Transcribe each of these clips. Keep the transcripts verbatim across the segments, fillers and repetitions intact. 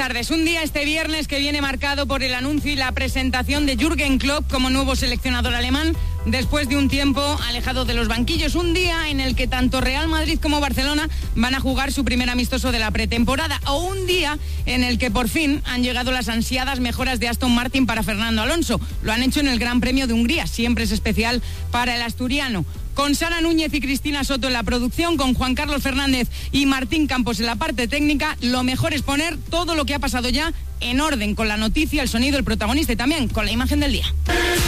tardes. Un día este viernes que viene marcado por el anuncio y la presentación de Jürgen Klopp como nuevo seleccionador alemán después de un tiempo alejado de los banquillos. Un día en el que tanto Real Madrid como Barcelona van a jugar su primer amistoso de la pretemporada. O un día en el que por fin han llegado las ansiadas mejoras de Aston Martin para Fernando Alonso. Lo han hecho en el Gran Premio de Hungría. Siempre es especial para el asturiano. Con Sara Núñez y Cristina Soto en la producción, con Juan Carlos Fernández y Martín Campos en la parte técnica, lo mejor es poner todo lo que ha pasado ya en orden, con la noticia, el sonido, el protagonista y también con la imagen del día.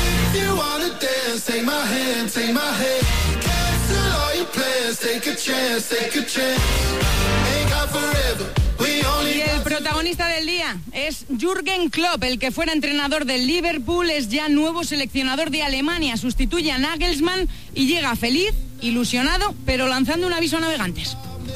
Y el protagonista del día es Jürgen Klopp, el que fuera entrenador del Liverpool, es ya nuevo seleccionador de Alemania, sustituye a Nagelsmann y llega feliz, ilusionado, pero lanzando un aviso a navegantes.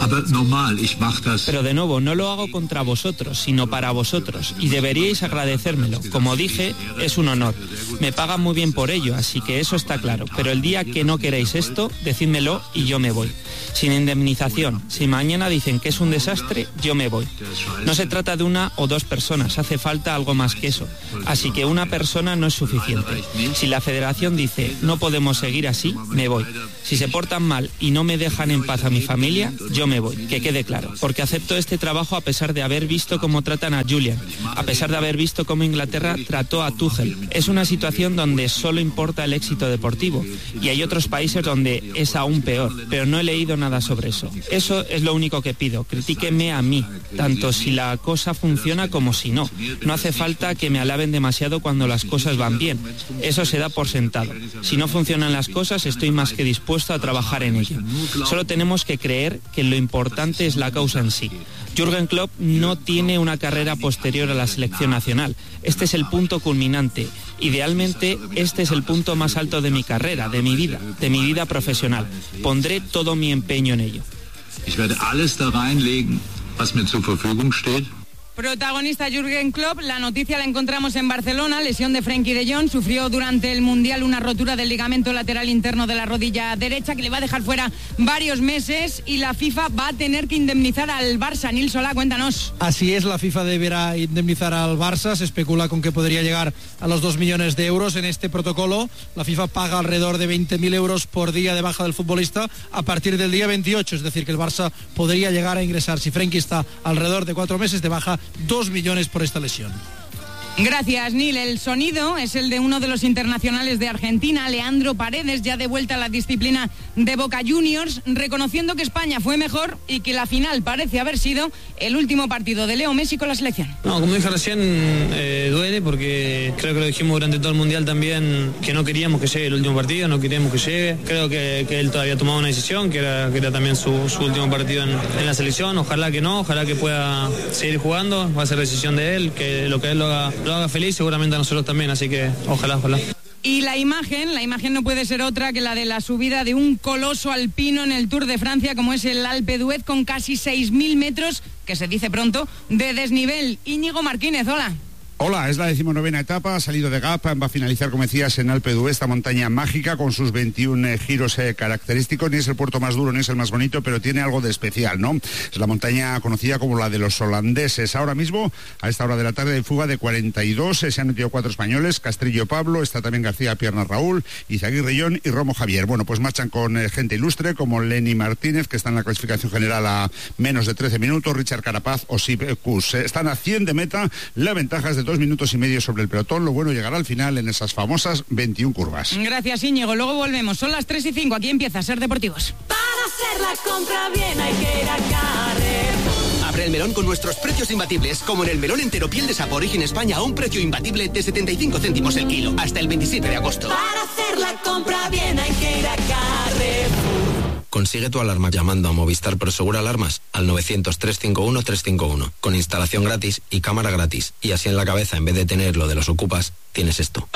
Pero de nuevo, no lo hago contra vosotros, sino para vosotros, y deberíais agradecérmelo. Como dije, es un honor. Me pagan muy bien por ello, así que eso está claro. Pero el día que no queréis esto, decídmelo y yo me voy. Sin indemnización. Si mañana dicen que es un desastre, yo me voy. No se trata de una o dos personas, hace falta algo más que eso. Así que una persona no es suficiente. Si la federación dice, no podemos seguir así, me voy. Si se portan mal y no me dejan en paz a mi familia, yo me voy, que quede claro, porque acepto este trabajo a pesar de haber visto cómo tratan a Julian, a pesar de haber visto cómo Inglaterra trató a Tuchel. Es una situación donde solo importa el éxito deportivo, y hay otros países donde es aún peor, pero no he leído nada sobre eso. Eso es lo único que pido, critíquenme a mí, tanto si la cosa funciona como si no. No hace falta que me alaben demasiado cuando las cosas van bien, eso se da por sentado. Si no funcionan las cosas, estoy más que dispuesto a trabajar en ello. Solo tenemos que creer que lo importante es la causa en sí. Jürgen Klopp no tiene una carrera posterior a la selección nacional. Este es el punto culminante. Idealmente, este es el punto más alto de mi carrera, de mi vida, de mi vida profesional. Pondré todo mi empeño en ello. Ich werde alles da reinlegen, was mir zur Verfügung steht. Protagonista Jürgen Klopp, la noticia la encontramos en Barcelona, lesión de Frenkie de Jong, sufrió durante el Mundial una rotura del ligamento lateral interno de la rodilla derecha que le va a dejar fuera varios meses y la FIFA va a tener que indemnizar al Barça. Nil Solá, cuéntanos. Así es, la FIFA deberá indemnizar al Barça, se especula con que podría llegar a los dos millones de euros en este protocolo. La FIFA paga alrededor de veinte mil euros por día de baja del futbolista a partir del día veintiocho, es decir, que el Barça podría llegar a ingresar, si Frenkie está alrededor de cuatro meses de baja, dos millones por esta lesión. Gracias, Nil. El sonido es el de uno de los internacionales de Argentina, Leandro Paredes, ya de vuelta a la disciplina de Boca Juniors, reconociendo que España fue mejor y que la final parece haber sido el último partido de Leo Messi con la selección. No, como dije recién, eh, duele porque creo que lo dijimos durante todo el Mundial también, que no queríamos que llegue el último partido, no queríamos que llegue. Creo que, que él todavía tomaba una decisión, que era, que era también su, su último partido en, en la selección. Ojalá que no, ojalá que pueda seguir jugando, va a ser decisión de él, que lo que él lo haga, lo haga feliz, seguramente a nosotros también, así que ojalá, ojalá. Y la imagen, la imagen no puede ser otra que la de la subida de un coloso alpino en el Tour de Francia, como es el Alpe d'Huez, con casi seis mil metros, que se dice pronto, de desnivel. Íñigo Martínez, hola. Hola, es la decimonovena etapa, ha salido de Gap, va a finalizar, como decías, en Alpe d'Huez, esta montaña mágica con sus veintiún eh, giros eh, característicos. Ni es el puerto más duro, ni es el más bonito, pero tiene algo de especial, ¿no? Es la montaña conocida como la de los holandeses. Ahora mismo, a esta hora de la tarde, hay fuga de cuarenta y dos, eh, se han metido cuatro españoles, Castrillo Pablo, está también García Pierna Raúl, Izaguirre John y Romo Javier. Bueno, pues marchan con eh, gente ilustre como Lenny Martínez, que está en la clasificación general a menos de trece minutos, Richard Carapaz o Sib Kuss. Eh, están a cien de meta, la ventaja es de dos minutos y medio sobre el pelotón. Lo bueno llegará al final en esas famosas veintiún curvas. Gracias, Íñigo. Luego volvemos. Son las tres y cinco. Aquí empieza Ser Deportivos. Para hacer la compra bien hay que ir a Carrefour. Abre el melón con nuestros precios imbatibles, como en el melón entero piel de sapo Origen España a un precio imbatible de setenta y cinco céntimos el kilo, hasta el veintisiete de agosto. Para hacer la compra bien hay que ir a Carrefour. Consigue tu alarma llamando a Movistar Prosegura Alarmas al novecientos, trescientos cincuenta y uno, trescientos cincuenta y uno, con instalación gratis y cámara gratis. Y así en la cabeza, en vez de tener lo de los ocupas, tienes esto.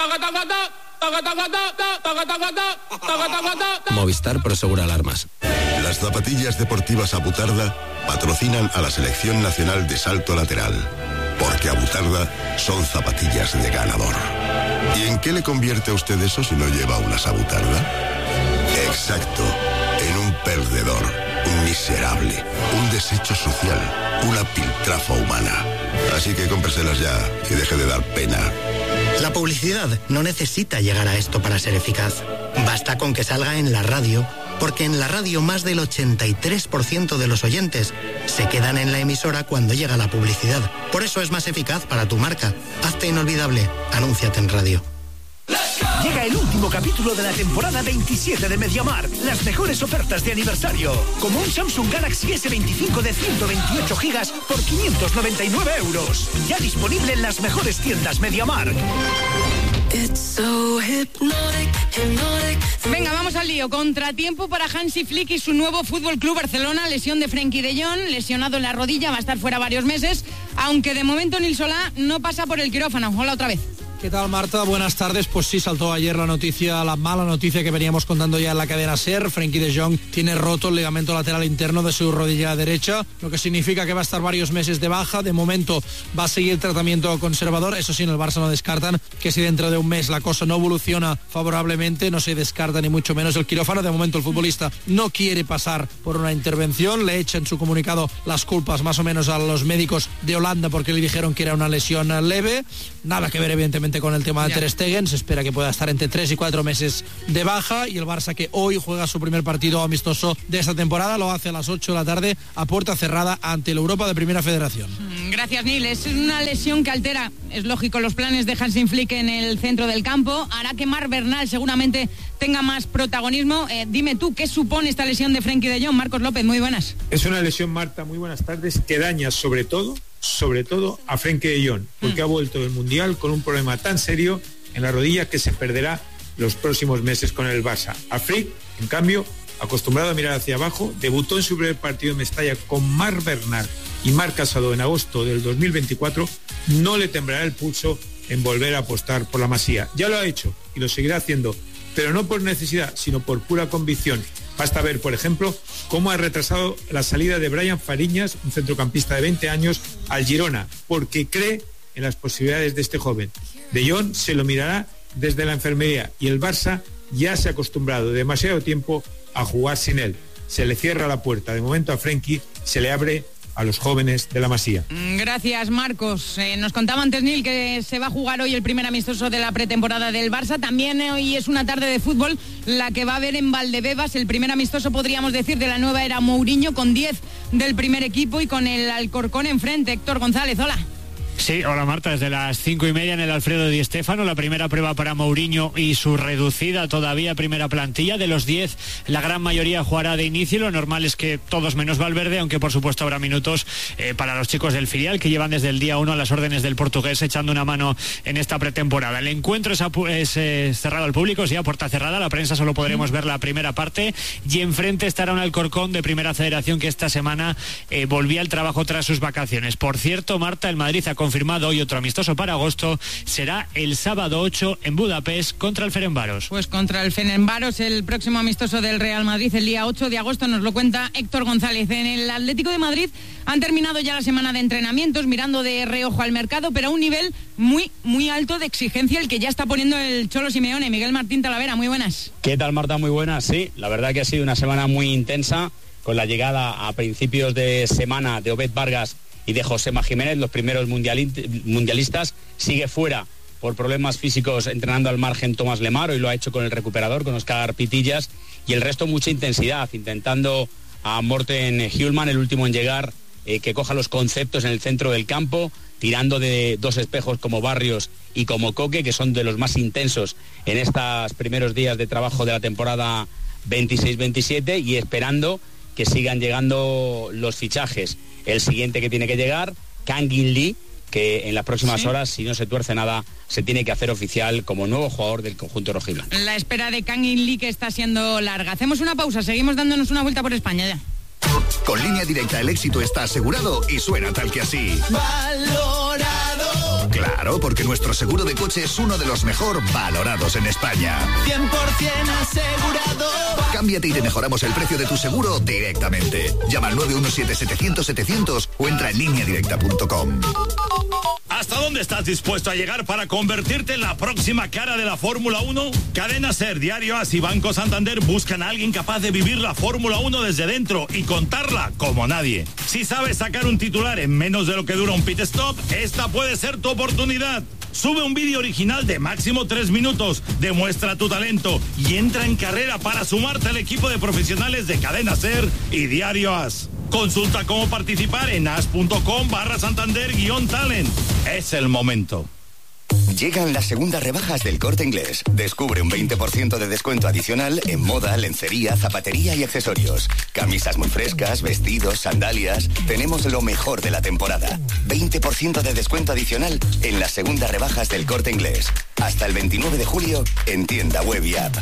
Movistar Prosegura Alarmas. Las zapatillas deportivas Abutarda patrocinan a la Selección Nacional de Salto Lateral, porque Abutarda son zapatillas de ganador. ¿Y en qué le convierte a usted eso si no lleva unas Abutarda? Exacto, en un perdedor, un miserable, un desecho social, una piltrafa humana. Así que cómpreselas ya y deje de dar pena. La publicidad no necesita llegar a esto para ser eficaz. Basta con que salga en la radio, porque en la radio más del ochenta y tres por ciento de los oyentes se quedan en la emisora cuando llega la publicidad. Por eso es más eficaz para tu marca. Hazte inolvidable. Anúnciate en radio. Llega el último capítulo de la temporada veintisiete de MediaMarkt. Las mejores ofertas de aniversario. Como un Samsung Galaxy ese veinticinco de ciento veintiocho gigas por quinientos noventa y nueve euros. Ya disponible en las mejores tiendas MediaMarkt. Venga, vamos al lío. Contratiempo para Hansi Flick y su nuevo Fútbol Club Barcelona. Lesión de Frenkie de Jong, lesionado en la rodilla, va a estar fuera varios meses. Aunque de momento Nil Solá no pasa por el quirófano. Hola otra vez. ¿Qué tal, Marta? Buenas tardes. Pues sí, saltó ayer la noticia, la mala noticia que veníamos contando ya en la cadena SER. Frenkie de Jong tiene roto el ligamento lateral interno de su rodilla derecha, lo que significa que va a estar varios meses de baja. De momento va a seguir tratamiento conservador. Eso sí, en el Barça no descartan que si dentro de un mes la cosa no evoluciona favorablemente, no se descarta ni mucho menos el quirófano. De momento el futbolista no quiere pasar por una intervención. Le echa en su comunicado las culpas más o menos a los médicos de Holanda porque le dijeron que era una lesión leve. Nada que ver, evidentemente, con el tema de Ter Stegen. Se espera que pueda estar entre tres y cuatro meses de baja, y el Barça, que hoy juega su primer partido amistoso de esta temporada, lo hace a las ocho de la tarde a puerta cerrada ante el Europa de Primera Federación. Gracias, Nil. Es una lesión que altera, es lógico, los planes de Hansi Flick en el centro del campo. Hará que Marc Bernal seguramente tenga más protagonismo. Eh, dime tú, ¿qué supone esta lesión de Frenkie de Jong? Marcos López, muy buenas. Es una lesión, Marta, muy buenas tardes, que daña sobre todo sobre todo a Frenkie de Jong, porque mm. ha vuelto del Mundial con un problema tan serio en la rodilla que se perderá los próximos meses con el Barça. A Flick, en cambio, acostumbrado a mirar hacia abajo, debutó en su primer partido en Mestalla con Marc Bernal y Marc Casado en agosto del dos mil veinticuatro. No le temblará el pulso en volver a apostar por la Masía. Ya lo ha hecho y lo seguirá haciendo, pero no por necesidad, sino por pura convicción. Basta ver, por ejemplo, cómo ha retrasado la salida de Brian Fariñas, un centrocampista de veinte años, al Girona, porque cree en las posibilidades de este joven. De Jong se lo mirará desde la enfermería y el Barça ya se ha acostumbrado demasiado tiempo a jugar sin él. Se le cierra la puerta de momento a Frenkie, se le abre a los jóvenes de la Masía. Gracias, Marcos. Eh, nos contaba antes, Nil, que se va a jugar hoy el primer amistoso de la pretemporada del Barça. También eh, hoy es una tarde de fútbol la que va a haber en Valdebebas, el primer amistoso, podríamos decir, de la nueva era Mourinho, con diez del primer equipo y con el Alcorcón enfrente. Héctor González, hola. Sí, hola Marta, desde las cinco y media en el Alfredo Di Stéfano, la primera prueba para Mourinho y su reducida todavía primera plantilla. De los diez, la gran mayoría jugará de inicio. Lo normal es que todos menos Valverde, aunque por supuesto habrá minutos eh, para los chicos del filial, que llevan desde el día uno a las órdenes del portugués echando una mano en esta pretemporada. El encuentro es, es eh, cerrado al público, es ya puerta cerrada, la prensa solo podremos ver la primera parte, y enfrente estará un Alcorcón de Primera Federación que esta semana eh, volvía al trabajo tras sus vacaciones. Por cierto, Marta, el Madrid ha confirmado hoy otro amistoso para agosto. Será el sábado ocho en Budapest contra el Ferencváros. Pues contra el Ferencváros, el próximo amistoso del Real Madrid el día ocho de agosto, nos lo cuenta Héctor González. En el Atlético de Madrid han terminado ya la semana de entrenamientos, mirando de reojo al mercado, pero a un nivel muy, muy alto de exigencia el que ya está poniendo el Cholo Simeone. Miguel Martín Talavera, muy buenas. ¿Qué tal, Marta? Muy buenas. Sí, la verdad que ha sido una semana muy intensa, con la llegada a principios de semana de Obed Vargas y de Josema Jiménez, los primeros mundialistas. Sigue fuera por problemas físicos entrenando al margen Tomás Lemar, hoy lo ha hecho con el recuperador, con Oscar Pitillas, y el resto mucha intensidad, intentando a Morten Hjulman, el último en llegar, eh, que coja los conceptos en el centro del campo, tirando de dos espejos como Barrios y como Coque, que son de los más intensos en estos primeros días de trabajo de la temporada veintiséis veintisiete, y esperando que sigan llegando los fichajes. El siguiente que tiene que llegar, Kang In Lee, que en las próximas sí. horas, si no se tuerce nada, se tiene que hacer oficial como nuevo jugador del conjunto rojiblanco. La espera de Kang In Lee, que está siendo larga. Hacemos una pausa, seguimos dándonos una vuelta por España ya. Con Línea Directa el éxito está asegurado y suena tal que así. Valorado. Claro, porque nuestro seguro de coche es uno de los mejor valorados en España. cien por ciento asegurado. Cámbiate y te mejoramos el precio de tu seguro directamente. Llama al nueve uno siete, setecientos, setecientos o entra en línea directa punto com. ¿Hasta dónde estás dispuesto a llegar para convertirte en la próxima cara de la Fórmula uno? Cadena SER, Diario AS y Banco Santander buscan a alguien capaz de vivir la Fórmula uno desde dentro y contarla como nadie. Si sabes sacar un titular en menos de lo que dura un pit stop, esta puede ser tu oportunidad. Sube un vídeo original de máximo tres minutos, demuestra tu talento y entra en carrera para sumarte al equipo de profesionales de Cadena SER y Diario AS. Consulta cómo participar en as.com barra Santander guión talent. Es el momento. Llegan las segundas rebajas del Corte Inglés. Descubre un veinte por ciento de descuento adicional en moda, lencería, zapatería y accesorios. Camisas muy frescas, vestidos, sandalias. Tenemos lo mejor de la temporada. veinte por ciento de descuento adicional en las segundas rebajas del Corte Inglés. Hasta el veintinueve de julio en tienda web y app.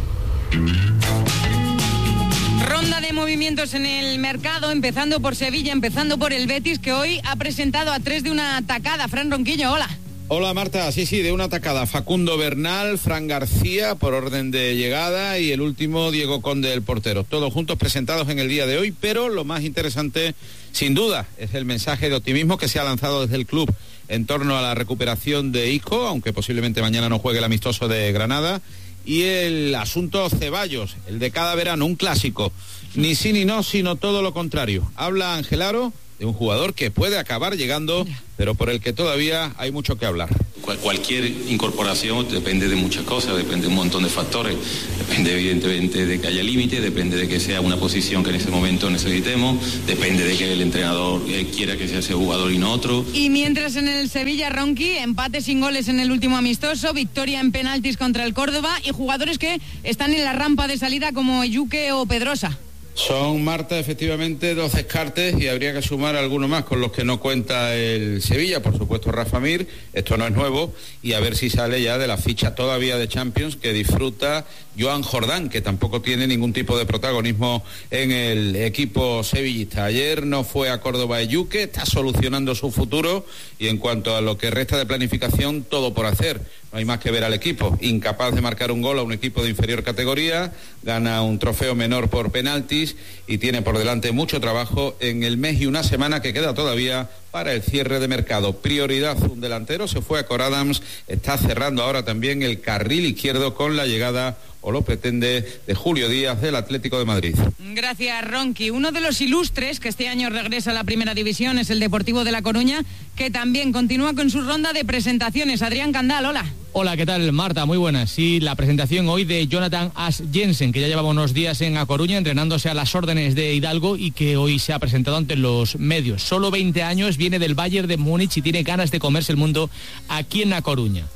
Ronda de movimientos en el mercado, empezando por Sevilla, empezando por el Betis, que hoy ha presentado a tres de una tacada. Fran Ronquillo, hola. Hola Marta, sí, sí, de una tacada. Facundo Bernal, Fran García por orden de llegada y el último Diego Conde, el portero. Todos juntos presentados en el día de hoy, pero lo más interesante, sin duda, es el mensaje de optimismo que se ha lanzado desde el club en torno a la recuperación de Isco, aunque posiblemente mañana no juegue el amistoso de Granada, y el asunto Ceballos, el de cada verano, un clásico. Ni sí ni no, sino todo lo contrario. Habla Angelaro de un jugador que puede acabar llegando, pero por el que todavía hay mucho que hablar. Cual, cualquier incorporación depende de muchas cosas, depende de un montón de factores. Depende evidentemente de que haya límite, depende de que sea una posición que en ese momento necesitemos, depende de que el entrenador eh, quiera que sea ese jugador y no otro. Y mientras en el Sevilla, Ronqui, empate sin goles en el último amistoso, victoria en penaltis contra el Córdoba y jugadores que están en la rampa de salida como Yuque o Pedrosa. Son, Marta, efectivamente dos descartes y habría que sumar alguno más con los que no cuenta el Sevilla, por supuesto Rafa Mir, esto no es nuevo, y a ver si sale ya de la ficha todavía de Champions que disfruta Joan Jordán, que tampoco tiene ningún tipo de protagonismo en el equipo sevillista. Ayer no fue a Córdoba y Yuque, está solucionando su futuro y en cuanto a lo que resta de planificación, todo por hacer. No hay más que ver al equipo, incapaz de marcar un gol a un equipo de inferior categoría, gana un trofeo menor por penaltis y tiene por delante mucho trabajo en el mes y una semana que queda todavía para el cierre de mercado. Prioridad un delantero, se fue a Cor Adams, está cerrando ahora también el carril izquierdo con la llegada, o lo pretende, de Julio Díaz del Atlético de Madrid. Gracias, Ronqui. Uno de los ilustres que este año regresa a la primera división es el Deportivo de La Coruña, que también continúa con su ronda de presentaciones. Adrián Candal, hola. Hola, ¿qué tal, Marta? Muy buenas. Sí, la presentación hoy de Jonathan As Jensen, que ya llevaba unos días en A Coruña entrenándose a las órdenes de Hidalgo y que hoy se ha presentado ante los medios. Solo veinte años, viene del Bayern de Múnich y tiene ganas de comerse el mundo aquí en A Coruña.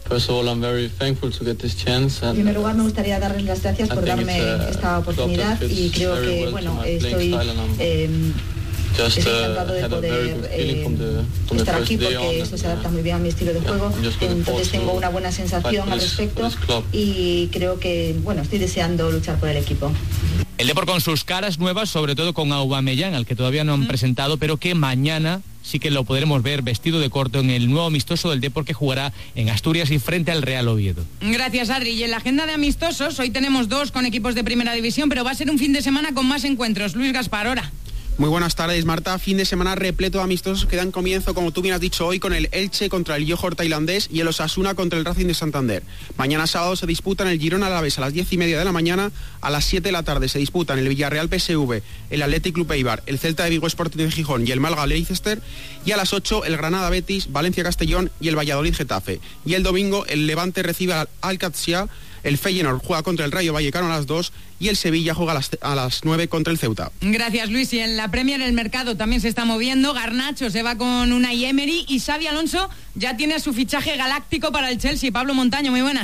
En primer lugar, me gustaría darles las gracias por darme esta oportunidad y creo que, bueno, estoy... Eh, Estoy encantado de poder eh, estar aquí porque esto se adapta muy bien a mi estilo de juego, entonces tengo una buena sensación al respecto y creo que, bueno, estoy deseando luchar por el equipo. El Depor con sus caras nuevas, sobre todo con Aubameyang, al que todavía no han presentado, pero que mañana sí que lo podremos ver vestido de corto en el nuevo amistoso del Depor que jugará en Asturias y frente al Real Oviedo. Gracias, Adri. Y en la agenda de amistosos, hoy tenemos dos con equipos de primera división, pero va a ser un fin de semana con más encuentros. Luis Gaspar, ahora. Muy buenas tardes, Marta. Fin de semana repleto de amistosos que dan comienzo, como tú bien has dicho, hoy con el Elche contra el Johor tailandés y el Osasuna contra el Racing de Santander. Mañana sábado se disputan el Girona Alavés a las diez y media de la mañana, a las siete de la tarde se disputan el Villarreal P S V, el Athletic Club Eibar, el Celta de Vigo Sporting de Gijón y el Málaga Leicester, y a las ocho el Granada Betis, Valencia Castellón y el Valladolid Getafe. Y el domingo el Levante recibe al Al-Qadsiya, el Feyenoord juega contra el Rayo Vallecano a las dos y el Sevilla juega a las, a las nueve contra el Ceuta. Gracias, Luis. Y en la Premier el mercado también se está moviendo. Garnacho se va con Unai Emery y Xabi Alonso ya tiene su fichaje galáctico para el Chelsea. Pablo Montaño, muy buenas.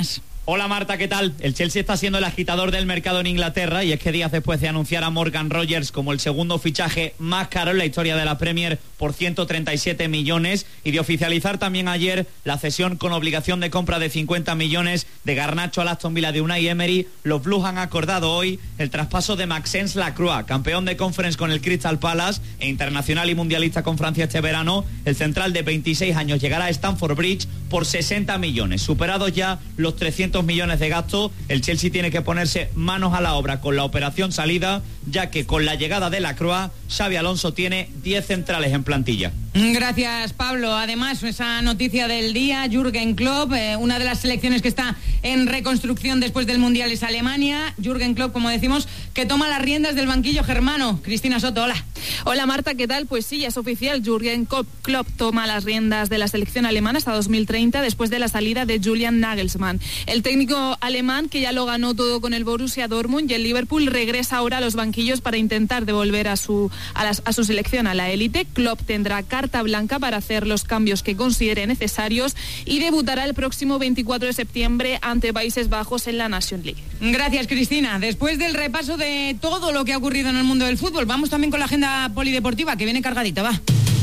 Hola Marta, ¿qué tal? El Chelsea está siendo el agitador del mercado en Inglaterra y es que días después de anunciar a Morgan Rogers como el segundo fichaje más caro en la historia de la Premier por ciento treinta y siete millones y de oficializar también ayer la cesión con obligación de compra de cincuenta millones de Garnacho al Aston Villa de Unai Emery, los Blues han acordado hoy el traspaso de Maxence Lacroix, campeón de Conference con el Crystal Palace e internacional y mundialista con Francia este verano. El central de veintiséis años llegará a Stamford Bridge por sesenta millones, superados ya los trescientos millones de gasto. El Chelsea tiene que ponerse manos a la obra con la operación salida, ya que con la llegada de Lacroix, Xabi Alonso tiene diez centrales en plantilla. Gracias, Pablo. Además, esa noticia del día, Jürgen Klopp, eh, una de las selecciones que está en reconstrucción después del Mundial es Alemania. Jürgen Klopp, como decimos, que toma las riendas del banquillo germano. Cristina Soto, hola. Hola Marta, ¿qué tal? Pues sí, ya es oficial. Jürgen Klopp toma las riendas de la selección alemana hasta dos mil treinta después de la salida de Julian Nagelsmann. El técnico alemán, que ya lo ganó todo con el Borussia Dortmund y el Liverpool, regresa ahora a los banquillos para intentar devolver a su, a, las, a su selección a la élite. Klopp tendrá carta blanca para hacer los cambios que considere necesarios y debutará el próximo veinticuatro de septiembre ante Países Bajos en la Nations League. Gracias, Cristina. Después del repaso de todo lo que ha ocurrido en el mundo del fútbol, vamos también con la agenda polideportiva, que viene cargadita, va.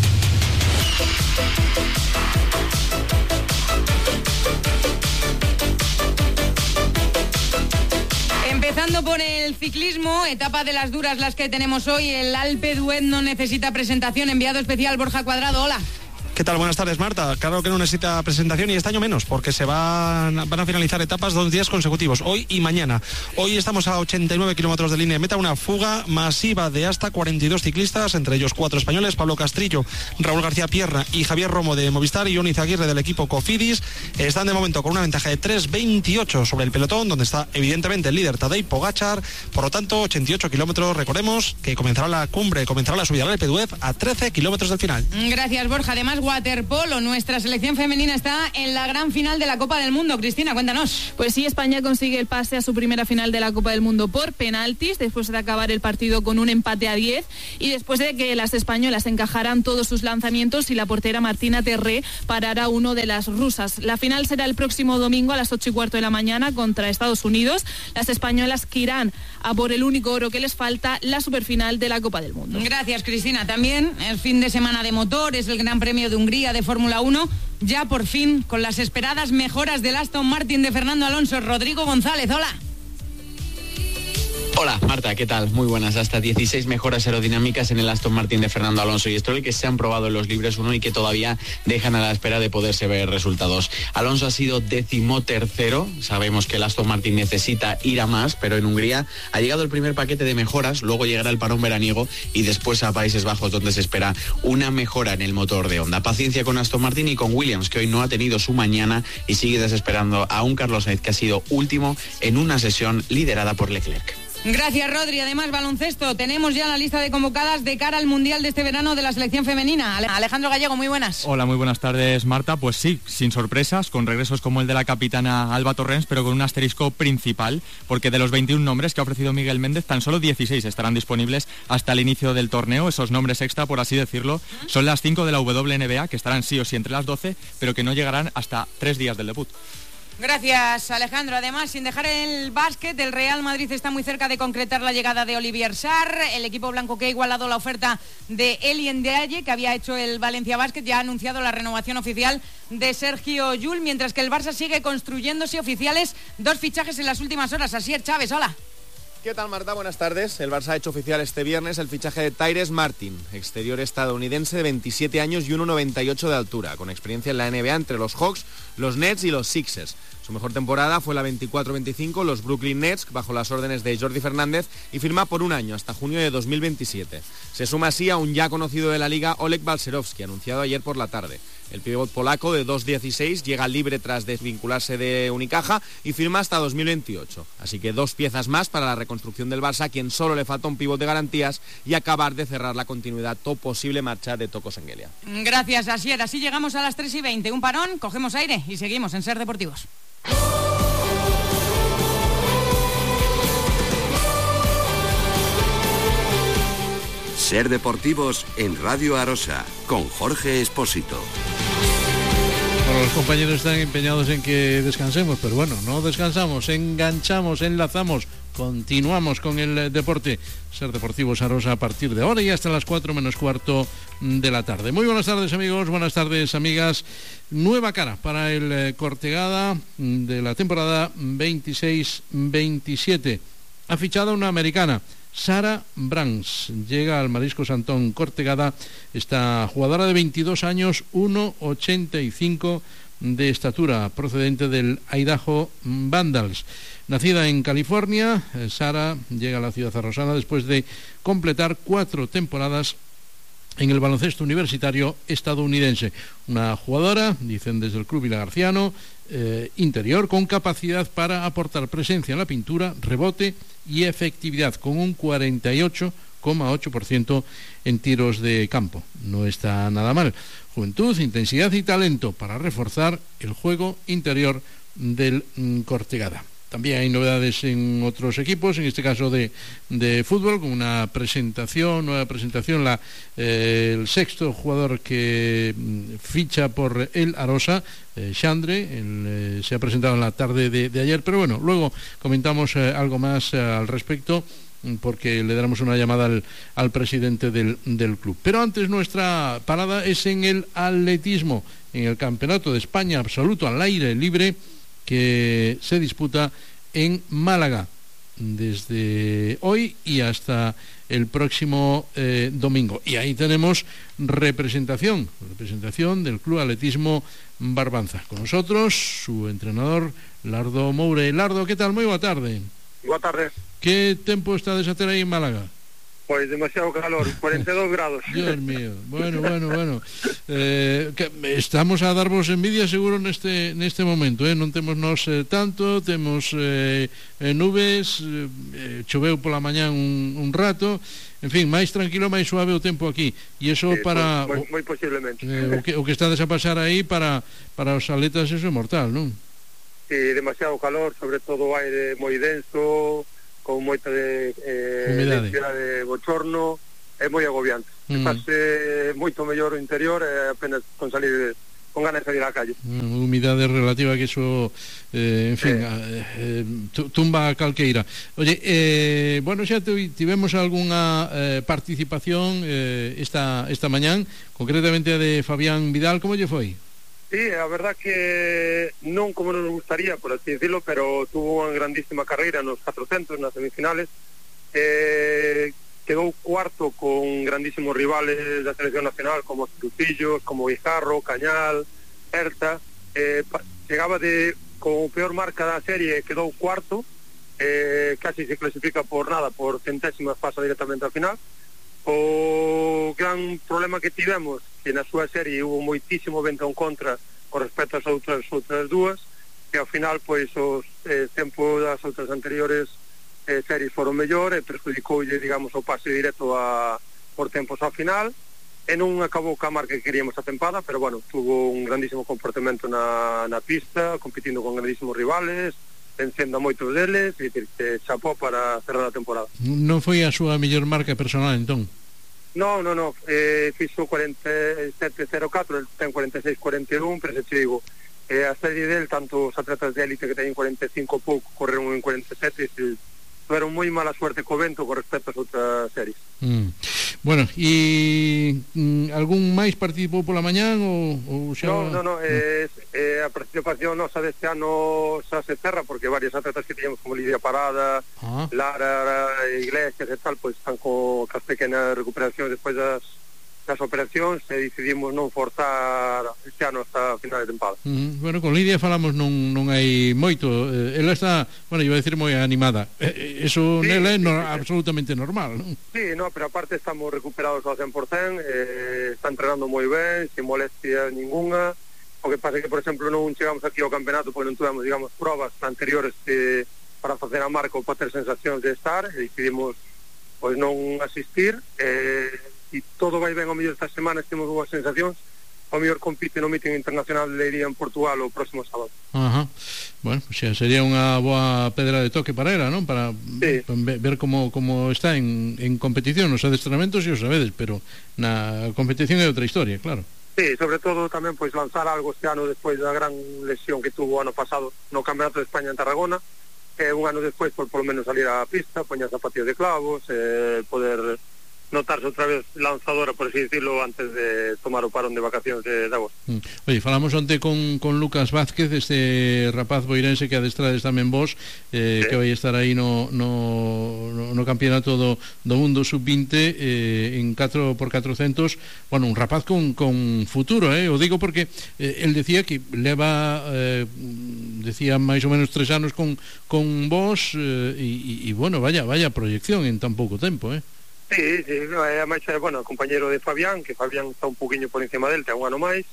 Empezando por el ciclismo, etapa de las duras las que tenemos hoy. El Alpe d'Huez no necesita presentación. Enviado especial Borja Cuadrado, hola. ¿Qué tal? Buenas tardes, Marta. Claro que no necesita presentación y este año menos, porque se van, van a finalizar etapas dos días consecutivos, hoy y mañana. Hoy estamos a ochenta y nueve kilómetros de línea de meta, una fuga masiva de hasta cuarenta y dos ciclistas, entre ellos cuatro españoles, Pablo Castrillo, Raúl García Pierna y Javier Romo de Movistar y Oniz Aguirre del equipo Cofidis. Están de momento con una ventaja de tres veintiocho sobre el pelotón, donde está evidentemente el líder Tadej Pogačar. Por lo tanto, ochenta y ocho kilómetros. Recordemos que comenzará la cumbre, comenzará la subida al Alpe d'Huez a trece kilómetros del final. Gracias, Borja. Además, waterpolo, nuestra selección femenina está en la gran final de la Copa del Mundo. Cristina, cuéntanos. Pues sí, España consigue el pase a su primera final de la Copa del Mundo por penaltis, después de acabar el partido con un empate a diez y después de que las españolas encajaran todos sus lanzamientos y la portera Martina Terré parara uno de las rusas. La final será el próximo domingo a las ocho y cuarto de la mañana contra Estados Unidos. Las españolas que irán a por el único oro que les falta, la superfinal de la Copa del Mundo. Gracias, Cristina. También el fin de semana de motor, es el Gran Premio de Hungría de Fórmula uno, ya por fin con las esperadas mejoras del Aston Martin de Fernando Alonso. Rodrigo González, hola. Hola Marta, ¿qué tal? Muy buenas. Hasta dieciséis mejoras aerodinámicas en el Aston Martin de Fernando Alonso y Stroll que se han probado en los libres uno y que todavía dejan a la espera de poderse ver resultados. Alonso ha sido decimotercero. Sabemos que el Aston Martin necesita ir a más, pero en Hungría ha llegado el primer paquete de mejoras, luego llegará el parón veraniego y después a Países Bajos, donde se espera una mejora en el motor de Honda. Paciencia con Aston Martin y con Williams, que hoy no ha tenido su mañana y sigue desesperando a un Carlos Sainz que ha sido último en una sesión liderada por Leclerc. Gracias, Rodri. Además, baloncesto. Tenemos ya la lista de convocadas de cara al Mundial de este verano de la selección femenina. Alejandro Gallego, muy buenas. Hola, muy buenas tardes, Marta. Pues sí, sin sorpresas, con regresos como el de la capitana Alba Torrens, pero con un asterisco principal, porque de los veintiún nombres que ha ofrecido Miguel Méndez, tan solo dieciséis estarán disponibles hasta el inicio del torneo. Esos nombres extra, por así decirlo, son las cinco de la W N B A, que estarán sí o sí entre las doce, pero que no llegarán hasta tres días del debut. Gracias, Alejandro. Además, sin dejar el básquet, el Real Madrid está muy cerca de concretar la llegada de Olivier Sarr. El equipo blanco, que ha igualado la oferta de Elien Deaye, que había hecho el Valencia Basket, ya ha anunciado la renovación oficial de Sergio Llull, mientras que el Barça sigue construyéndose oficiales dos fichajes en las últimas horas. Asier Chávez, hola. ¿Qué tal, Marta? Buenas tardes. El Barça ha hecho oficial este viernes el fichaje de Tyrese Martin, exterior estadounidense de veintisiete años y uno noventa y ocho de altura, con experiencia en la N B A entre los Hawks, los Nets y los Sixers. Su mejor temporada fue la veinticuatro veinticinco, los Brooklyn Nets, bajo las órdenes de Jordi Fernández, y firma por un año, hasta junio de dos mil veintisiete. Se suma así a un ya conocido de la liga, Oleg Balcerowski, anunciado ayer por la tarde. El pívot polaco de dos dieciséis llega libre tras desvincularse de Unicaja y firma hasta dos mil veintiocho. Así que dos piezas más para la reconstrucción del Barça, a quien solo le falta un pívot de garantías y acabar de cerrar la continuidad o posible marcha de Toko Sengelia. Gracias, Asier. Así llegamos a las tres y veinte. Un parón, cogemos aire y seguimos en Ser Deportivos. Ser Deportivos en Radio Arosa, con Jorge Espósito. Bueno, los compañeros están empeñados en que descansemos, pero bueno, no descansamos, enganchamos, enlazamos, continuamos con el deporte. Ser Deportivo Sarosa a partir de ahora y hasta las cuatro menos cuarto de la tarde. Muy buenas tardes, amigos, buenas tardes, amigas. Nueva cara para el Cortegada de la temporada veintiséis veintisiete. Ha fichado una americana, Sara Brands, llega al Marisco Santón Cortegada. Esta jugadora de veintidós años, uno ochenta y cinco de estatura, procedente del Idaho Vandals. Nacida en California, Sara llega a la ciudad zarrosana después de completar cuatro temporadas en el baloncesto universitario estadounidense. Una jugadora, dicen desde el Club Vilagarciano, eh, interior, con capacidad para aportar presencia en la pintura, rebote y efectividad, con un cuarenta y ocho coma ocho por ciento en tiros de campo. No está nada mal. Juventud, intensidad y talento para reforzar el juego interior del mm, Cortegada. También hay novedades en otros equipos, en este caso de, de fútbol, con una presentación, nueva presentación, la, eh, el sexto jugador que mm, ficha por el Arosa, eh, Xandre, el, eh, se ha presentado en la tarde de, de ayer, pero bueno, luego comentamos eh, algo más eh, al respecto, porque le daremos una llamada al, al presidente del, del club. Pero antes nuestra parada es en el atletismo, en el Campeonato de España absoluto al aire libre, que se disputa en Málaga desde hoy y hasta el próximo eh, domingo. Y ahí tenemos representación, representación del Club Atletismo Barbanza. Con nosotros, su entrenador, Lardo Moure. Lardo, ¿qué tal? Muy boa tarde. Boa tarde. Que tempo estades a ter aí en Málaga? Pois demasiado calor, cuarenta e dous grados. Dios mío, bueno, bueno, bueno. Eh, que estamos a darvos envidia seguro neste neste momento, eh? Non temos nos eh, tanto, temos eh, eh, nubes, eh, choveu pola mañá un, un rato, en fin, máis tranquilo, máis suave o tempo aquí. E iso sí, para... Moi, moi posiblemente. Eh, o, que, o que estades a pasar aí para, para os atletas, eso é mortal, non? Sí, demasiado calor, sobre todo o aire moi denso, con moita de eh, de bochorno, é moi agobiante. Mm. Pase moito mellor o interior e apenas con salir con ganas de salir á calle. Mm, humidade relativa que iso eh, en fin, sí. eh, tumba a calqueira. Oye, eh, bueno, xa tivemos algunha eh, participación eh, esta esta mañán, concretamente a de Fabián Vidal. Como lle foi? Sí, a verdad que non como nos gustaría, por así decirlo, pero tuvo unha grandísima carreira nos cuatrocentos, nas semifinales. Eh, quedou cuarto con grandísimos rivales da selección nacional como Trujillo, como Guijarro, Cañal, Herta. Eh, chegaba de con peor marca da serie, quedou cuarto, eh, casi se clasifica por nada, por centésimas pasa directamente al final. O gran problema que tivemos, que na súa serie hubo moitísimo vento en contra con respecto ás outras outras dúas, que ao final pois os eh, tempos das outras anteriores eh, series foron mellor e perjudicoulle, digamos, o pase directo a, por tempos ao final, e non acabou ca marca que queríamos a tempada, pero bueno, tuvo un grandísimo comportamento na, na pista, competindo con grandísimos rivales, vencendo a moitos deles, e que chapó para cerrar a temporada. Non foi a súa mellor marca personal, entón? No, no, no, eh, fixo cuarenta e sete cero catro, el ten cuarenta e seis cuarenta e un, pero se te digo, eh, a serie del, tanto os atletas de élite que teñen cuarenta e cinco pouco, correron en cuarenta e sete, e tuveron moi mala suerte co vento con respecto ás outras series. Mm. Bueno, e mm, algún máis participou pola mañán ou, ou xa... No, no, no, eh, eh, a participación nosa deste ano xa se cerra porque varios atletas que teníamos como Lidia Parada, ah. Lara, Iglesias e tal, pois están co, cas pequenas recuperacións despois das, das operacións e decidimos non forzar este ano hasta final de tempada. Mm, bueno, con Lidia falamos non, non hai moito, eh, ela está, bueno, iba a decir moi animada, eh, eso sí, nela é no, sí, sí, absolutamente normal, non? Sí, no, pero aparte estamos recuperados ao cen por cen, eh, está entrenando moi ben, sin molestia ninguna. O que pasa é que, por exemplo, non chegamos aquí ao campeonato porque non tuvemos, digamos, probas anteriores que, para facer a marca ou para ter sensacións de estar, e decidimos pois non asistir, eh, e todo vai ben ao mellor estas semanas, temos boas sensacións, ao mellor compite no meeting internacional de Leiría en Portugal o próximo sábado. Ajá. Bueno, pues xa sería unha boa pedra de toque para ela, non? Para sí. ver como, como está en, en competición, nos adestramentos, e os sabedes, pero na competición é outra historia, claro. Sí, sobre todo tamén pois lanzar algo este ano despois da gran lesión que tuvo o ano pasado no Campeonato de España en Tarragona, e un ano despois por polo menos salir á pista, poñer zapatillas de clavos, eh, poder notarse outra vez lanzadora, por así decirlo, antes de tomar o parón de vacacións de, de agosto. Mm. Oye, falamos onte con, con Lucas Vázquez, este rapaz boirense que adestrades tamén vos, eh, sí. que vai estar aí no, no, no, no campeonato do, do mundo sub veinte eh, en catro por catrocentos, bueno, un rapaz con, con futuro, eh, o digo porque eh, el decía que leva eh, decía máis ou menos tres anos con, con vos eh, e, e, bueno, vaya, vaya proyección en tan pouco tempo, eh. Sí, sí, é máis, bueno, compañero de Fabián, que Fabián está un poquinho por encima del, ten un ano máis.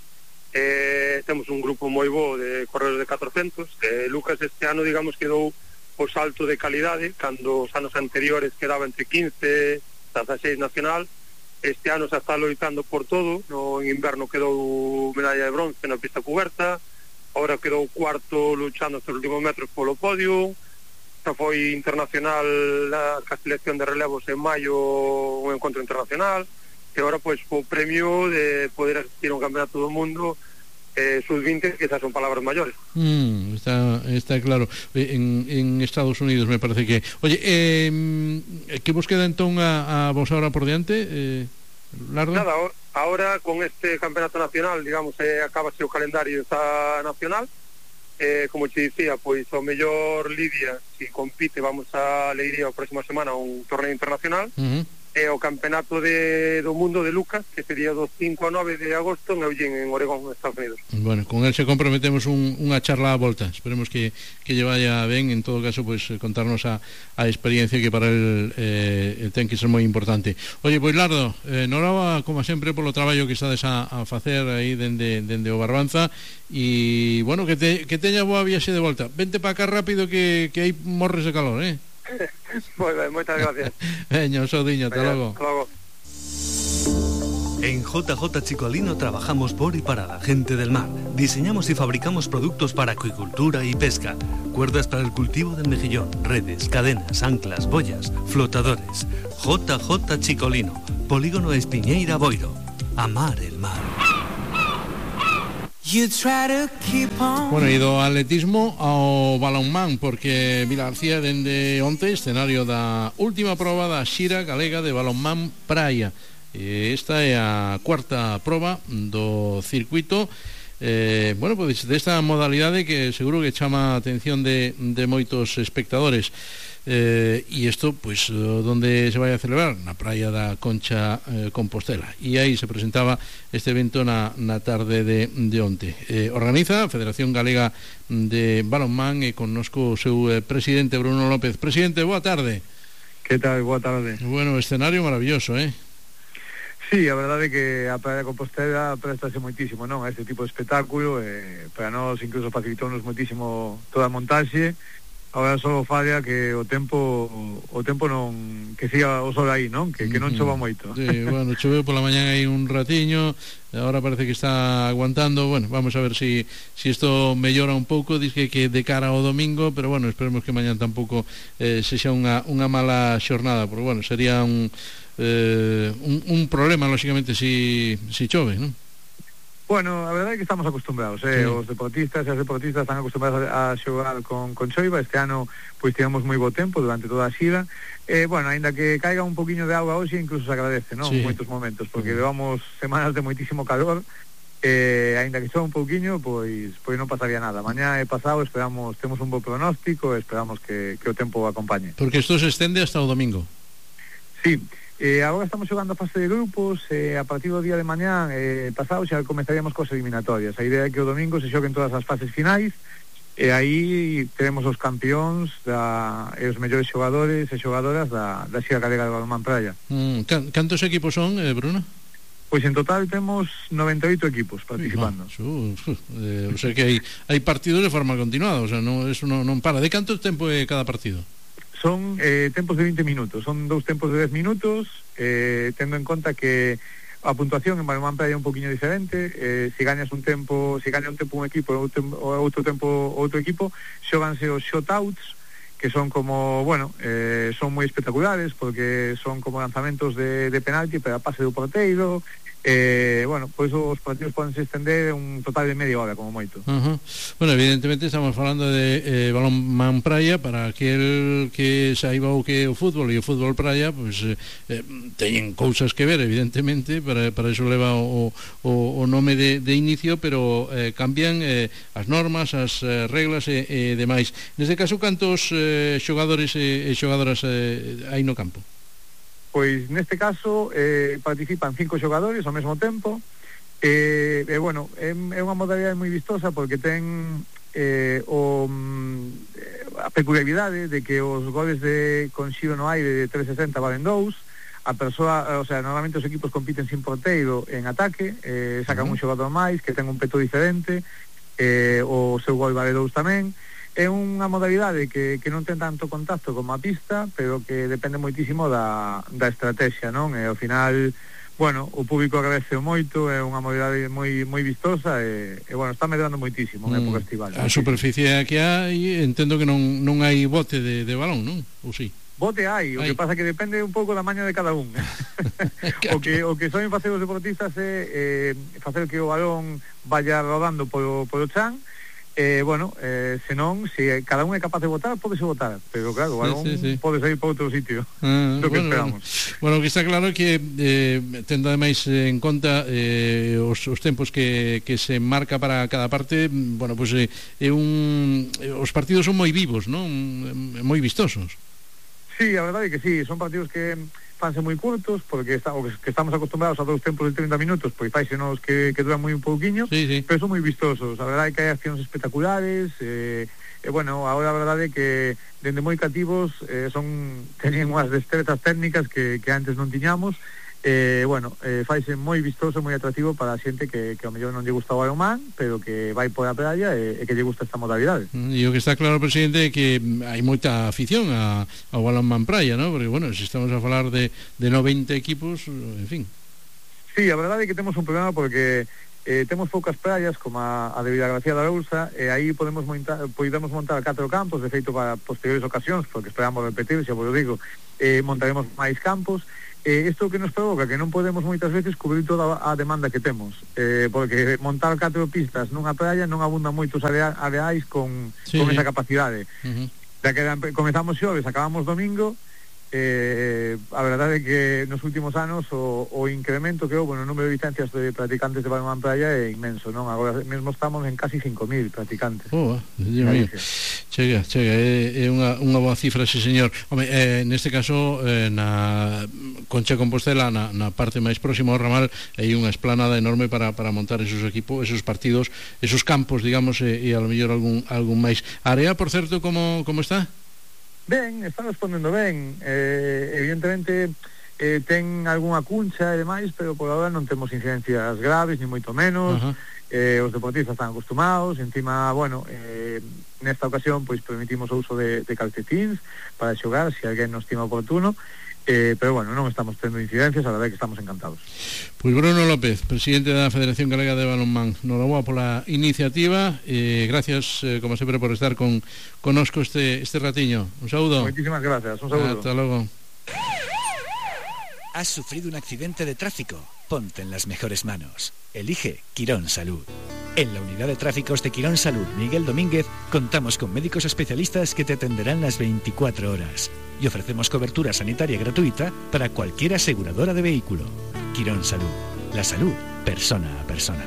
Eh, temos un grupo moi bo de corredores de catrocentos. Eh, Lucas este ano, digamos, quedou o salto de calidade, cando os anos anteriores quedaba entre quince, dieciséis nacional. Este ano xa está loitando por todo. No en inverno quedou medalla de bronce na pista cuberta. Ahora quedou cuarto luchando hasta os últimos metros polo podio. Xa foi internacional a selección de relevos en maio, un encontro internacional, e agora pois o premio de poder asistir a un campeonato do mundo eh, sub veinte, que esas son palabras mayores. Mm, está, está claro. En, en Estados Unidos me parece que... Oye, eh, que vos queda entón a, a vos ahora por diante, eh, Lardo? Nada, ahora con este campeonato nacional, digamos, eh, acabase o calendario esta nacional. Eh, como te dicía, pois o mellor Lidia, si compite, vamos a Leiría a próxima semana a un torneo internacional. Uh-huh. E o campeonato de, do mundo de Lucas, que sería do cinco a nove de agosto en Eugene, en Oregón, Estados Unidos. Bueno, con él se comprometemos un, unha charla a volta. Esperemos que, que lle vaya ben. En todo caso, pues contarnos a, a experiencia que para el, eh, ten que ser moi importante. Oye, pois Lardo, eh, noraba, como sempre, polo traballo que estades a, a facer aí dende, dende o Barbanza. E, bueno, que, te, que teña boa viaxe de volta. Vente para acá rápido que, que hai morres de calor, eh? Muy bien, muchas gracias. Veño, Sodiño, hasta luego. Hasta luego. En J J Chicolino trabajamos por y para la gente del mar. Diseñamos y fabricamos productos para acuicultura y pesca. Cuerdas para el cultivo del mejillón, redes, cadenas, anclas, boyas, flotadores. J J Chicolino, Polígono Espiñeira Boiro. Amar el mar. Bueno, e do atletismo ao balonmán, porque Vila García dende onte escenario da última proba da xira galega de balonmán praia. E esta é a cuarta proba do circuito, eh, bueno, pois desta modalidade que seguro que chama a atención de, de moitos espectadores. Eh, e isto, pois, donde se vai a celebrar? Na praia da Concha eh, Compostela. E aí se presentaba este evento na, na tarde de, de onte. Eh, organiza a Federación Galega de Balonmán e connosco o seu eh, presidente Bruno López. Presidente, boa tarde. Que tal? Boa tarde. Bueno, escenario maravilloso, eh? Sí, a verdade é que a Praia de Compostela prestase moitísimo, non? A este tipo de espectáculo, eh, para nós incluso facilitounos moitísimo toda a montaxe. Agora só falla que o tempo o tempo non que siga o sol aí, non? Que, que non chova moito. Sí, bueno, choveu pola mañá aí un ratiño, agora parece que está aguantando. Bueno, vamos a ver si si isto mellora un pouco. Diz que, que de cara ao domingo, pero bueno, esperemos que mañá tampouco eh, sexa unha, unha mala xornada, porque bueno, sería un eh, un, un problema, lógicamente, si, si chove, non? Bueno, a verdade é que estamos acostumbrados, eh? Sí. Os deportistas e as deportistas están acostumbrados a, a xogar con, con choiva. Este ano, pois, tivemos moi bo tempo durante toda a xira. Eh, bueno, aínda que caiga un poquinho de auga hoxe, incluso se agradece, non? Sí. En moitos momentos, porque levamos semanas de moitísimo calor. Eh, aínda que xa un pouquiño, pois, pois non pasaría nada. Mañá e pasado esperamos, temos un bo pronóstico, esperamos que, que o tempo acompañe. Porque isto se estende hasta o domingo. Sí. Eh, agora estamos xogando a fase de grupos, eh, a partir do día de mañá eh, pasado xa comenzaríamos cos eliminatorias. A idea é que o domingo se xoguen todas as fases finais, e aí teremos os campións da, e os mellores xogadores e xogadoras da, da Xira Galega de Balonmán Praia. Mm, cantos equipos son, eh, Bruno? Pois en total temos noventa e oito equipos participando. No, su, su, eh, o sea que hai, hai partidos de forma continuada, o sea, no, eso non, non para. De canto tempo é cada partido? Son eh, tempos de veinte minutos, son dous tempos de dez minutos, eh, tendo en conta que a puntuación en balonmán praia é un poquinho diferente. Eh, se gañas un tempo, se gaña un tempo un equipo e outro, outro tempo outro equipo, xoganse os shotouts, que son como, bueno, eh, son moi espectaculares, porque son como lanzamentos de, de penalti para pase do porteiro, Eh, bueno, pois os partidos poden se estender un total de media hora como moito. Uh-huh. Bueno, evidentemente estamos falando de eh, balonmán praia. Para aquel que saiba o que é o fútbol e o fútbol praia, pois eh, eh, teñen cousas que ver, evidentemente, para, para eso leva o, o, o nome de, de inicio, pero eh, cambian eh, as normas, as eh, reglas e, e demais. Neste caso, cantos eh, xogadores e, e xogadoras eh, hai no campo? Pois neste caso eh, participan cinco xogadores ao mesmo tempo. E eh, eh, bueno, é, é unha modalidade moi vistosa porque ten eh, o, a peculiaridade de que os goles de con xiro no aire de trescentos sesenta valen dous. A persoa, o sea, normalmente os equipos compiten sin porteiro en ataque, eh, sacan uh-huh. un xogador máis que ten un peto diferente, eh, o seu gol vale dous tamén. É unha modalidade que, que non ten tanto contacto como a pista, pero que depende moitísimo da, da estrategia, non? E ao final, bueno, o público agradece moito, é unha modalidade moi moi vistosa e, e bueno, está medrando moitísimo en mm, época estival. A superficie que hai, entendo que non, non hai bote de, de balón, non? Ou si? Bote hai, o hai. Que pasa que depende un pouco da maña de cada un. o que o que soen facer os deportistas é eh, facer que o balón vaya rodando polo, polo chan. Eh, bueno, eh, senón, se si cada un é capaz de votar, pódese votar, pero claro, o balón sí, sí, sí. pode sair para outro sitio. Ah, lo que bueno, esperamos. Bueno, que está claro que eh, tendo ademais en conta eh, os, os tempos que, que se marca para cada parte, bueno, pues eh, é un os partidos son moi vivos, non? Moi vistosos. Sí, a verdade é que sí, son partidos que fanse moi curtos, porque está, o que estamos acostumbrados a dos tempos de trinta minutos, pois faise nos que, que duran moi un pouquiño, sí, sí. Pero son moi vistosos. A verdade é que hai accións espectaculares, e, e bueno, agora a verdade é que dende moi cativos eh, son tenían unhas destrezas técnicas que, que antes non tiñamos. Eh, bueno, eh, faise moi vistoso, moi atractivo para a xente que, que ao mellor non lle gusta o balonmán, pero que vai por a praia e, e que lle gusta esta modalidade. E o que está claro, presidente, é que hai moita afición a, ao balonmán praia, ¿no? Porque, bueno, se estamos a falar de, de noventa equipos, en fin. Sí, a verdade é que temos un problema porque eh, temos poucas praias como a, a de Vilagracia da Lousa, e aí podemos montar, podemos montar catro campos, de feito para posteriores ocasións, porque esperamos repetir, xa vos digo, eh, montaremos máis campos. Eh, isto que nos provoca que non podemos moitas veces cubrir toda a demanda que temos, eh, porque montar catro pistas nunha praia non abundan moitos area, areais con, sí, con esa capacidade. Uh-huh. Da que comezamos xoves, acabamos domingo. Eh, a verdade é que nos últimos anos o, o incremento que houve no número de licencias de practicantes de balonmán praia é inmenso, non? Agora mesmo estamos en casi cinco mil practicantes. Oh, Dios mío. Chega, chega, é, é unha, unha boa cifra, sí, señor. Home, eh, neste caso, eh, na Concha Compostela, na, na parte máis próxima ao ramal, hai unha esplanada enorme para, para montar esos equipos, esos partidos, esos campos, digamos, e, e a lo mellor algún, algún máis. A área, por certo, como, como está? Ben, está respondendo ben. Eh, evidentemente eh, ten algunha cuncha e demais, pero por agora non temos incidencias graves, ni moito menos. Uh-huh. eh, os deportistas están acostumados. Encima, bueno, eh, nesta ocasión pois permitimos o uso de, de calcetins para xogar, se alguén nos estima oportuno. Eh, pero bueno, non estamos tendo incidencias, a verdade é que estamos encantados. Pois Bruno López, presidente da Federación Galega de Balonmán, noraboa pola iniciativa, e eh, gracias, eh, como sempre, por estar con conosco este, este ratiño. Un saúdo. Moitísimas gracias, un saúdo. Hasta logo. ¿Has sufrido un accidente de tráfico? Ponte en las mejores manos. Elige Quirón Salud. En la unidad de tráficos de Quirón Salud Miguel Domínguez contamos con médicos especialistas que te atenderán las veinticuatro horas y ofrecemos cobertura sanitaria gratuita para cualquier aseguradora de vehículo. Quirón Salud. La salud, persona a persona.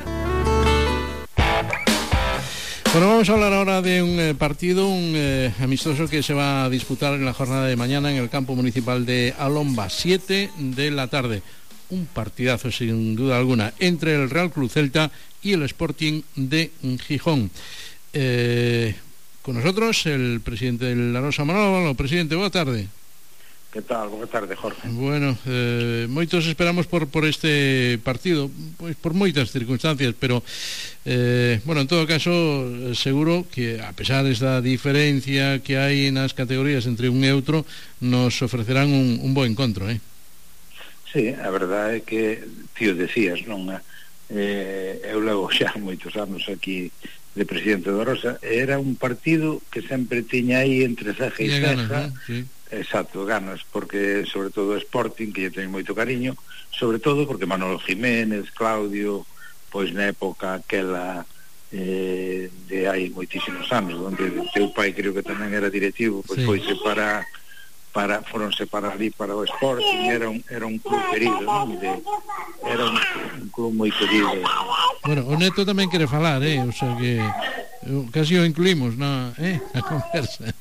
Bueno, vamos a hablar ahora de un eh, partido, un eh, amistoso que se va a disputar en la jornada de mañana en el campo municipal de Alomba, siete de la tarde. Un partidazo sin duda alguna entre el Real Club Celta y el Sporting de Gijón. Eh, con nosotros el presidente del Arosa, Manolo. Presidente, boa tarde. Que tal? Boa tarde, Jorge. Bueno, eh, moitos esperamos por, por este partido, pois por moitas circunstancias, pero eh, bueno, en todo caso seguro que a pesar desta diferencia que hai nas categorías entre un e outro, nos ofrecerán un, un bo encontro, eh? Sí, a verdade é que, tío, decías, non? Eh, eu levo xa moitos anos aquí de presidente da Rosa, era un partido que sempre tiña aí entre ceja e ceja, sí. exacto, ganas, porque sobre todo Sporting, que lle teño moito cariño, sobre todo porque Manolo Jiménez, Claudio, pois na época aquela eh, de hai moitísimos anos, onde teu pai creo que tamén era directivo, pois sí. Foise para para foronse para ali para o Sporting, era un era un club querido, non? De, era un, un club moi querido. Bueno, o Neto tamén quere falar, eh, o sea que casi o incluímos na, eh, na conversa.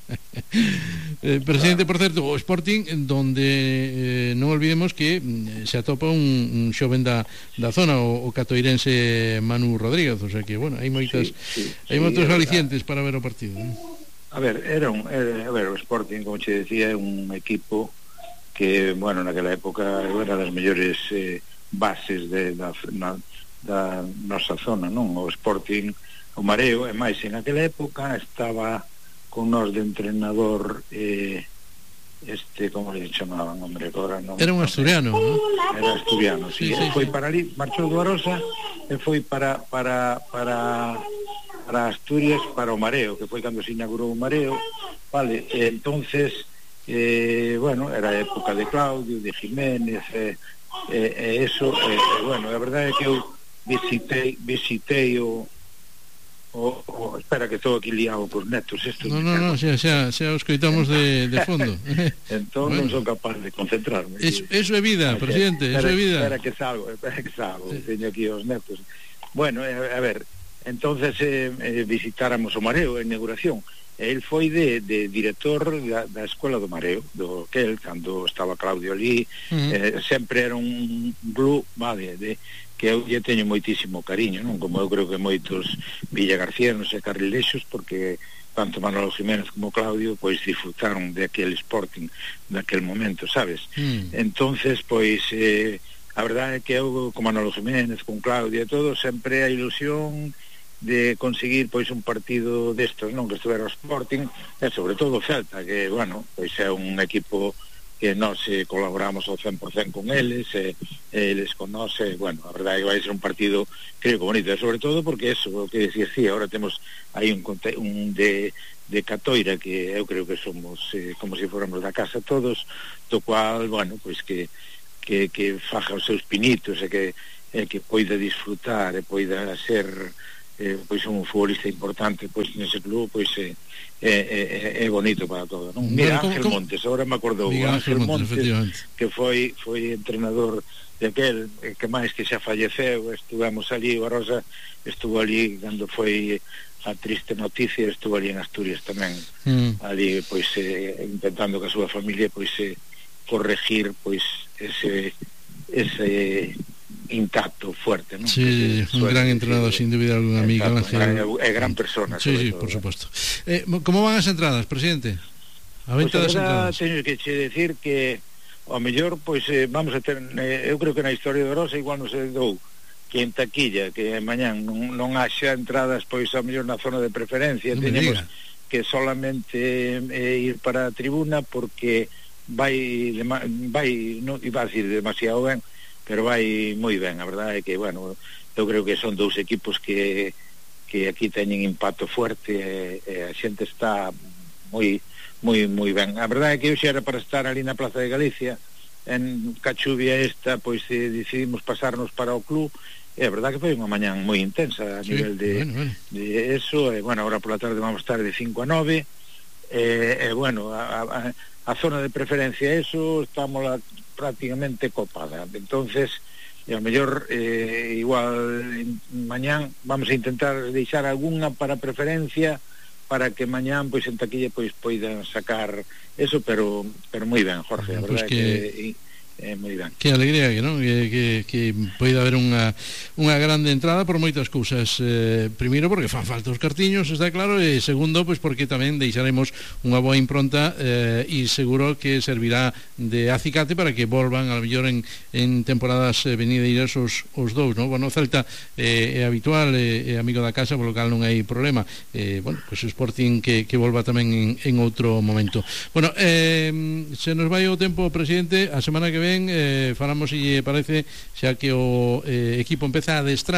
eh, presidente, por certo, o Sporting, donde eh, non olvidemos que eh, se atopa un, un xoven da, da zona, o, o catoirense Manu Rodríguez, o sea que, bueno, hai moitas sí, sí, hai sí, moitos alicientes para ver o partido, eh. A ver, era un, era, a ver, o Sporting, como che decía, é un equipo que, bueno, naquela época era das mellores eh, bases de, da, na, da nosa zona, non? O Sporting, o Mareo, e máis, en aquela época estaba con nós de entrenador eh, este, como le chamaban, hombre, agora non... Era un asturiano, non? Era asturiano, sí, sí, sí, foi sí. Para ali, marchou do Arosa e foi para para para para Asturias, para o Mareo, que foi cando se inaugurou o Mareo, vale, e entonces eh, bueno, era a época de Claudio, de Jiménez e eh, eh, eso, eh, bueno, a verdade é que eu visitei visitei o O, o, espera que estou aquí liado cos netos estos. No, no, no, xa, xa, xa os coitamos de, de fondo. Entón bueno. Non son capaz de concentrarme. Es, eso é vida, presidente, espera, eso é vida. Espera que salgo, espera que salgo, sí. Teño aquí os netos. Bueno, eh, a ver, entonces eh, eh, visitáramos o Mareo en inauguración. El foi de, de director da, da Escola do Mareo, do Kel, cando estaba Claudio ali, uh-huh. eh, sempre era un club, vale, de que eu lle teño moitísimo cariño, non? Como eu creo que moitos villagarcianos e carrilexos, porque tanto Manolo Jiménez como Claudio pois disfrutaron de aquel Sporting daquel momento, sabes? Mm. Entonces, pois eh, a verdade é que eu con Manolo Jiménez, con Claudio e todo, sempre a ilusión de conseguir pois un partido destos, non? Que estuvera o Sporting e sobre todo o Celta, que, bueno, pois é un equipo que nós eh, colaboramos ao cen por cen con eles e eh, eles con nós eh, bueno, a verdade é que vai ser un partido creo que bonito, e sobre todo porque eso, o que decía, sí, ahora temos aí un, un de, de Catoira que eu creo que somos eh, como se si fóramos da casa todos, do cual, bueno, pois que que, que faja os seus pinitos e que, eh, que poida disfrutar e poida ser eh, pois un futbolista importante pois nese club, pois eh, é, é, é bonito para todo, non? Mira, bueno, Ángel Montes, agora me acordou Ángel Montes, Montes que foi foi entrenador de aquel, que máis que xa falleceu, estuvemos ali, o Rosa estuvo ali cando foi a triste noticia, estuvo ali en Asturias tamén, mm. ali pois eh, intentando que a súa familia pois eh, corregir pois ese ese intacto, fuerte, ¿no? Sí, un suerte, gran entrenador, sí, sin duda alguna, amigo. Es gran persona. Sí, sí, todo, por supuesto. Eh, ¿Cómo van as entradas, presidente? A venta pues, das entradas. Teño que che decir que ao mellor, pois, eh, vamos a ter, eh, eu creo que na historia de Rosa igual non se dou que en taquilla, que mañán non, non haxa entradas, pois, ao mellor na zona de preferencia, no teñemos que solamente eh, ir para a tribuna porque vai, vai non iba a decir demasiado ben, pero vai moi ben, a verdade é que, bueno, eu creo que son dous equipos que que aquí teñen impacto fuerte e, e a xente está moi moi moi ben. A verdade é que eu xa era para estar ali na Plaza de Galicia, en Cachuvia esta, pois eh, decidimos pasarnos para o club, e a verdade que foi unha mañán moi intensa a sí, nivel de, bueno, bueno. de eso, e bueno, agora pola tarde vamos estar de cinco a nove, e, e bueno, a, a, a zona de preferencia, eso, estamos la prácticamente copada, entonces e ao mellor eh, igual mañán vamos a intentar deixar algunha para preferencia para que mañán pois en taquilla pois poidan sacar eso, pero pero moi ben, Jorge, a verdade pues que, que é moi ben. Que alegría que, non? Que, que, que poida haber unha unha grande entrada por moitas cousas, eh, primeiro porque fan falta os cartiños, está claro, e segundo, pois porque tamén deixaremos unha boa impronta eh, e seguro que servirá de acicate para que volvan a mellor en, en temporadas eh, venideiras os, os dous, non? Bueno, Celta eh, é habitual, é, é amigo da casa, polo cal non hai problema, eh, bueno, pois o Sporting que, que volva tamén en, en outro momento. Bueno, eh, se nos vai o tempo, presidente, a semana que ven eh, falamos, se lle parece, xa que o eh, equipo empeza a adestrar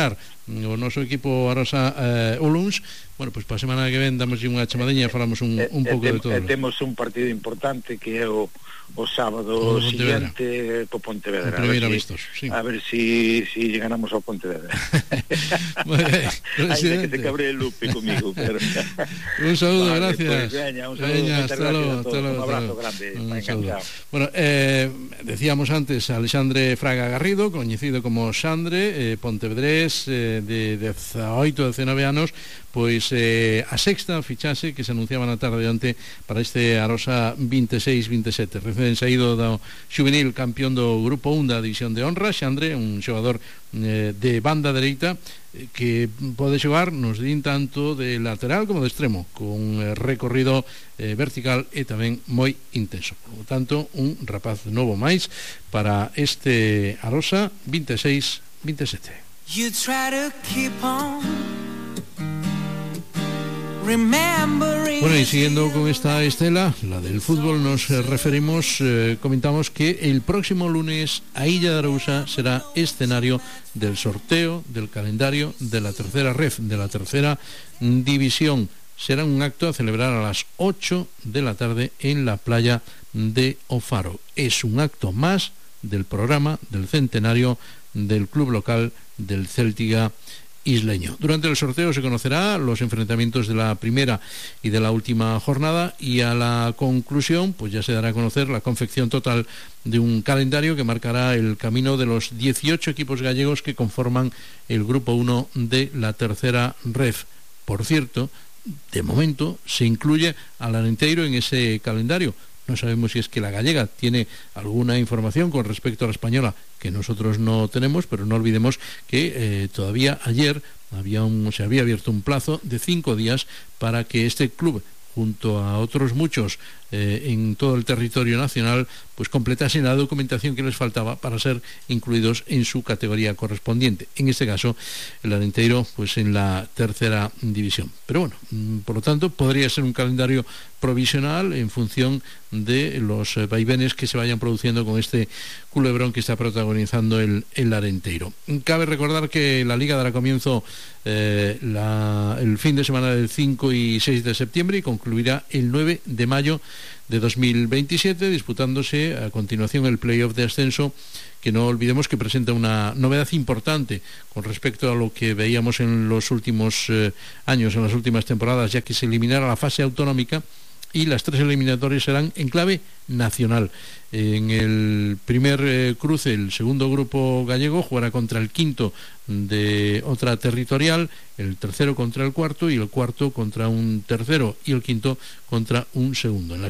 o noso equipo Arosa eh, Oluns. Bueno, pois para a semana que ven damos unha chamadeña e falamos un, un pouco e, de todo. E temos un partido importante que é o, o sábado siguiente co Pontevedra. A ver, si, sí. a ver si, si ganamos ao Pontevedra. Ainda que te cabre el Lupe comigo, pero... Un saludo, vale, gracias. Pues, veña, un saludo, veña, hasta luego, hasta luego, un abrazo hasta grande. Un saludo. Bueno, eh, decíamos antes a Alexandre Fraga Garrido, coñecido como Xandre, eh, pontevedrés eh, de dezaoito, dezenove anos, pois eh, a sexta fichase que se anunciaba na tarde de onte para este Arosa veintiséis veintisiete, recén saído do xuvenil campeón do Grupo un da División de Honra. Xandre, un xogador eh, de banda dereita eh, que pode xogar, nos din, tanto de lateral como de extremo, con eh, recorrido eh, vertical e tamén moi intenso. Por lo tanto, un rapaz novo máis para este Arosa veintiséis veintisiete. You try to keep on remembering. Bueno, y siguiendo con esta estela, la del fútbol, nos eh, referimos, eh, comentamos que el próximo lunes a Illa de Arousa será escenario del sorteo del calendario de la tercera ref, de la tercera división. Será un acto a celebrar a las ocho de la tarde en la playa de O Faro. Es un acto más del programa del centenario del club local del Céltiga isleño. Durante el sorteo se conocerá los enfrentamientos de la primera y de la última jornada, y a la conclusión pues ya se dará a conocer la confección total de un calendario que marcará el camino de los dieciocho equipos gallegos que conforman el grupo uno de la tercera ref. Por cierto, de momento se incluye al Arenteiro en ese calendario. No sabemos si es que la gallega tiene alguna información con respecto a la española que nosotros no tenemos, pero no olvidemos que eh, todavía ayer había un, se había abierto un plazo de cinco días para que este club, junto a otros muchos eh, en todo el territorio nacional, pues completasen la documentación que les faltaba para ser incluidos en su categoría correspondiente. En este caso, el Arenteiro, pues en la tercera división. Pero bueno, por lo tanto, podría ser un calendario provisional en función de los eh, vaivenes que se vayan produciendo con este culebrón que está protagonizando el, el Arenteiro. Cabe recordar que la Liga dará comienzo eh, la, el fin de semana del cinco y seis de septiembre y concluirá el nueve de mayo de dos mil veintisiete, disputándose a continuación el playoff de ascenso, que no olvidemos que presenta una novedad importante con respecto a lo que veíamos en los últimos eh, años, en las últimas temporadas, ya que se eliminará la fase autonómica y las tres eliminatorias serán en clave nacional. En el primer eh, cruce, el segundo grupo gallego jugará contra el quinto de otra territorial, el tercero contra el cuarto y el cuarto contra un tercero y el quinto contra un segundo. En las